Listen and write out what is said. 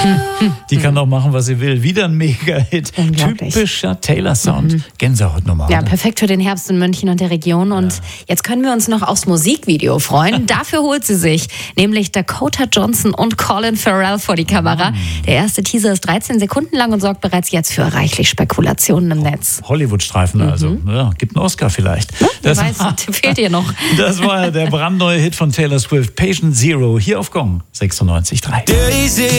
Die kann doch machen, was sie will. Wieder ein Mega-Hit. Typischer Taylor-Sound. Gänsehautnummer. Ja, perfekt für den Herbst in München und der Region. Und jetzt können wir uns noch aufs Musikvideo freuen. Dafür holt sie sich nämlich Dakota Johnson und Colin Farrell vor die Kamera. Der erste Teaser ist 13 Sekunden lang und sorgt bereits jetzt für reichlich Spekulationen im Netz. Hollywood-Streifen also. Ja, gibt einen Oscar vielleicht. Wer weiß, fehlt ihr noch. Das war der brandneue Hit von Taylor Swift, Patient Zero, hier auf Gong 96.3.